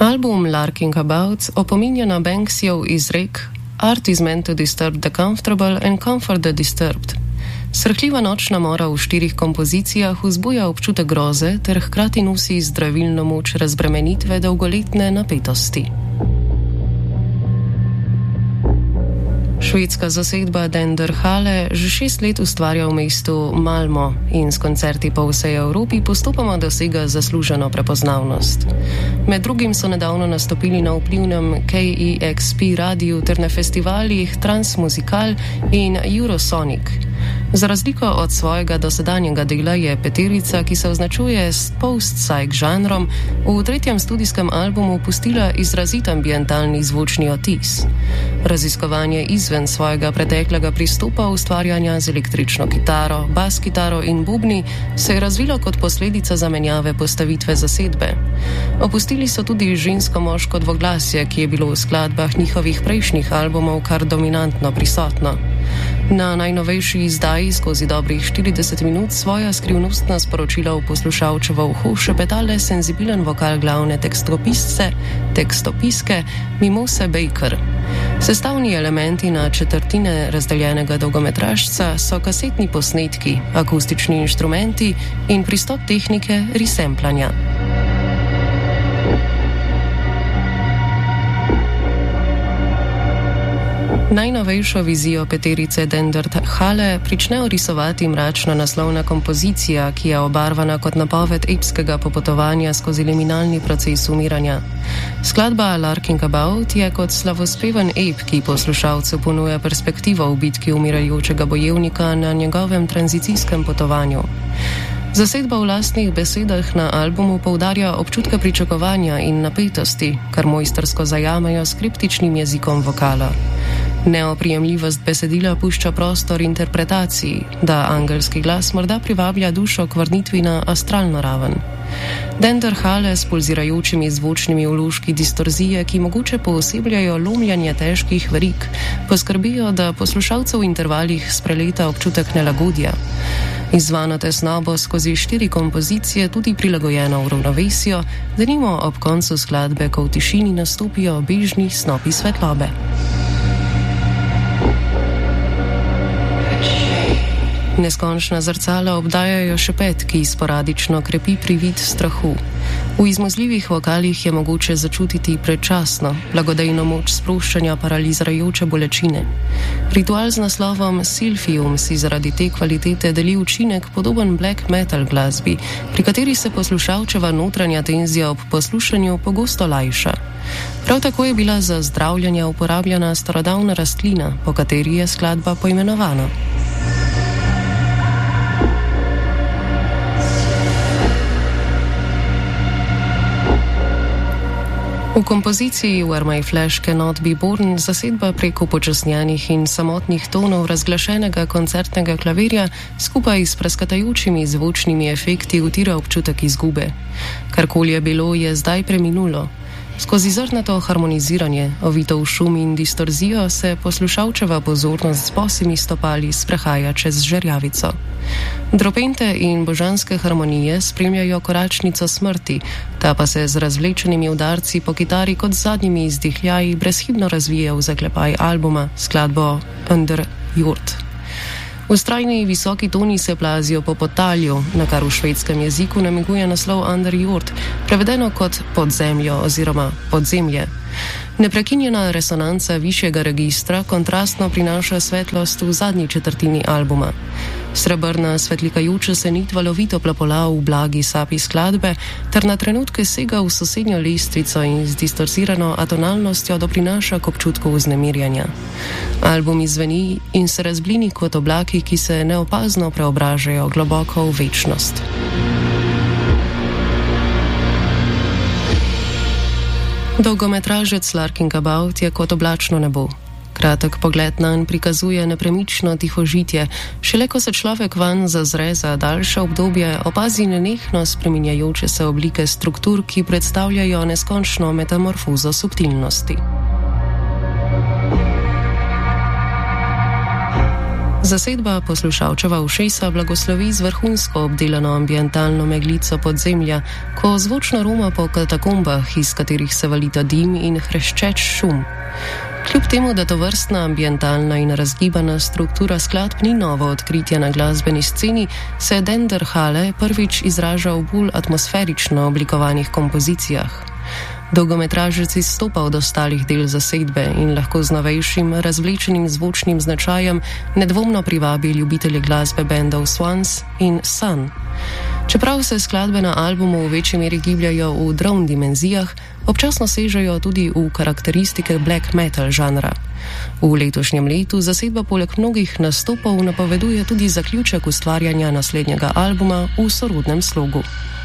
Album Larking About opominja na Banksyjev izrek Art is meant to disturb the comfortable and comfort the disturbed. Srhljiva nočna mora v 4 kompozicijah vzbuja občutek groze ter hkrati nosi zdravilno moč razbremenitve dolgoletne napetosti. Švedska zasedba Den der Halle že 6 let ustvarja v mestu Malmö in s koncerti po vsej Evropi postopoma dosega zasluženo prepoznavnost. Med drugim so nedavno nastopili na vplivnem KEXP radiju ter na festivalih Transmusikal in Eurosonic. Za razliko od svojega dosedanjega dela je peterica, ki se označuje s post-psych žanrom, v 3. studijskem albumu pustila izrazit ambientalni zvočni otis. Raziskovanje izven svojega preteklega pristopa ustvarjanja z električno kitaro, bas kitaro in bubni se je razvilo kot posledica zamenjave postavitve zasedbe. Opustili so tudi žensko-moško dvoglasje, ki je bilo v skladbah njihovih prejšnjih albumov kar dominantno prisotno. Na najnovejši izdaji skozi dobrih 40 minut svoja skrivnostna sporočila v poslušalčevo uho šepetale senzibilen vokal glavne tekstopiske Mimose Baker. Sestavni elementi na četrtine razdeljenega dolgometražca so kasetni posnetki, akustični inštrumenti in pristop tehnike resemplanja. Najnovejšo vizijo peterice Den der Halle prične orisovati mračna naslovna kompozicija, ki je obarvana kot napoved epskega popotovanja skozi liminalni proces umiranja. Skladba Larking About je kot slavospeven ep, ki poslušalcu ponuja perspektivo v bitki umirajočega bojevnika na njegovem tranzicijskem potovanju. Zasedba v lastnih besedah na albumu poudarja občutke pričakovanja in napetosti, kar mojstrsko zajamejo s kriptičnim jezikom vokala. Neoprijemljivost besedila pušča prostor interpretaciji, da angelski glas morda privablja dušo k vrnitvi na astralno raven. Den der Halle s pulzirajočimi zvočnimi vložki distorzije, ki mogoče poosebljajo lomljanje težkih verig, poskrbijo, da poslušalcev v intervalih spreleta občutek nelagodja. Izvano tesnobo skozi 4 kompozicije tudi prilagojeno v ravnovesju, denimo ob koncu skladbe, ko v tišini nastopijo bežni snopi svetlobe. Neskončna zrcala obdajajo šepet, ki sporadično krepi privid strahu. V izmuzljivih vokalih je mogoče začutiti predčasno, blagodejno moč sproščanja paralizirajoče bolečine. Ritual z naslovom Silphium si zaradi te kvalitete deli učinek podoben black metal glasbi, pri kateri se poslušalčeva notranja tenzija ob poslušanju pogosto lajša. Prav tako je bila za zdravljenje uporabljena starodavna rastlina, po kateri je skladba poimenovana. V kompoziciji Where My Flesh Cannot Be Born zasedba preko počasnjenih in samotnih tonov razglašenega koncertnega klavirja skupaj s preskatajočimi zvočnimi efekti utira občutek izgube. Karkoli je bilo, je zdaj preminulo. Skozi zrnato harmoniziranje, ovito v šum in distorzijo, se poslušalčeva pozornost z bosimi stopali sprehaja čez žerjavico. Dropente in božanske harmonije spremljajo koračnico smrti, ta pa se z razvlečenimi udarci po kitari kot zadnjimi izdihljaji brezhibno razvije v zaklepaj albuma, skladbo Under Jord. Vztrajni visoki toni se plazijo po podtalju, na kar v švedskem jeziku namiguje naslov Under Jord, prevedeno kot podzemljo oziroma podzemlje. Neprekinjena resonanca višjega registra kontrastno prinaša svetlost v zadnji četrtini albuma. Srebrna svetlikajoča se nit valovito plapola v blagi sapi skladbe ter na trenutke sega v sosednjo lestvico in z distorzirano atonalnostjo doprinaša k občutku vznemirjanja. Album izzveni in se razblini kot oblaki, ki se neopazno preobražajo globoko v večnost. Dolgometražec Larking About je kot oblačno nebo. Kratek pogled nanj prikazuje nepremično tihožitje, šele ko se človek vanj zazre za daljše obdobje, opazi nenehno spreminjajoče se oblike struktur, ki predstavljajo neskončno metamorfozo subtilnosti. Zasedba poslušalčeva ušesa blagoslovi z vrhunsko obdelano ambientalno meglico podzemlja, ko zvočno roma po katakombah, iz katerih se valita dim in hreščeč šum. Kljub temu, da to vrstna ambientalna in razgibana struktura skladb ni novo odkritje na glasbeni sceni, se Dender Halle prvič izraža v bolj atmosferično oblikovanih kompozicijah. Dolgometražec izstopa od ostalih del zasedbe in lahko z novejšim, razvlečenim zvočnim značajem nedvomno privabi ljubitelje glasbe bendov Swans in Sun. Čeprav se skladbe na albumu v večji meri gibljajo v drone dimenzijah, občasno sežejo tudi v karakteristike black metal žanra. V letošnjem letu zasedba poleg mnogih nastopov napoveduje tudi zaključek ustvarjanja naslednjega albuma v sorodnem slogu.